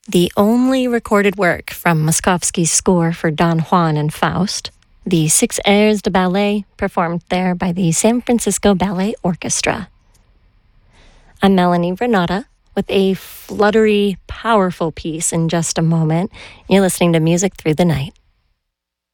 the only recorded work from Moszkowski's score for Don Juan and Faust, the 6 airs de ballet performed there by the San Francisco Ballet Orchestra. I'm Melanie Renata with a fluttery, powerful piece in just a moment. You're listening to Music Through the Night.